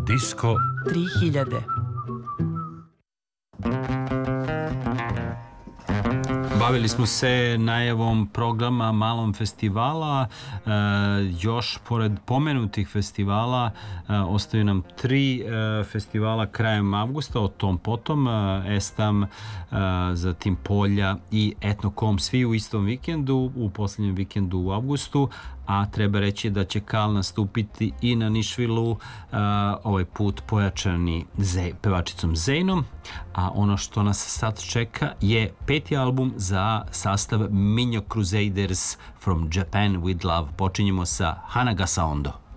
Disko 3000. Bavili smo se najavom programa Malom festivala. Još pored pomenutih festivala ostaju nam 3 festivala krajem avgusta, o tom potom, Estam, zatim Polja i Etnokom, svi u istom vikendu, u posljednjem vikendu u avgustu, a treba reći da će Kal nastupiti i na Nišvilu, ovaj put pojačani pevačicom Zejnom, a ono što nas sad čeka je 5. album za sastav Minho Crusaders From Japan with Love. Počinjemo sa Hanagasa Ondo.